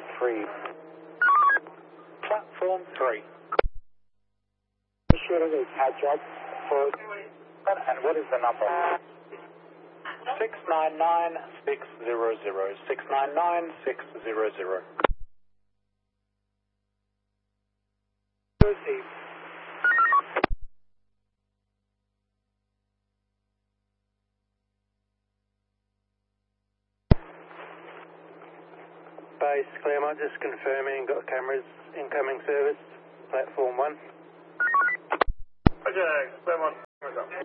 3. Platform 3. Shooting a CAD job for... And what is the number? 699600. 699600. Receive. Base Claremont, just confirming, got cameras incoming service, platform 1. Okay, Claremont, cameras up.